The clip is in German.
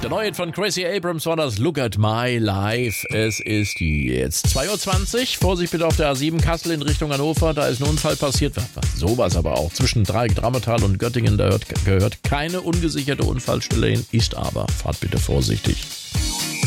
Der neue Hit von Gracie Abrams war das Look at My Life. Es ist jetzt 2:20 Uhr. Vorsicht bitte auf der A7 Kassel in Richtung Hannover. Da ist ein Unfall passiert. Sowas aber auch. Zwischen Drammertal und Göttingen. Da gehört keine ungesicherte Unfallstelle hin. Ist aber. Fahrt bitte vorsichtig.